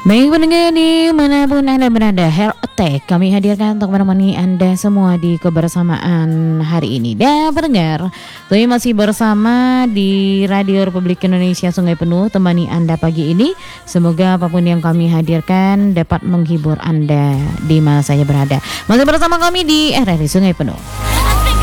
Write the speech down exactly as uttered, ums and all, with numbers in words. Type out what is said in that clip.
Baik pendengar di manapun Anda berada, Health Attack kami hadirkan untuk menemani Anda semua di kebersamaan hari ini. Dan pendengar, kami masih bersama di Radio Republik Indonesia Sungai Penuh, temani Anda pagi ini. Semoga apapun yang kami hadirkan dapat menghibur Anda di mana saja berada. Masih bersama kami di R R I Sungai Penuh.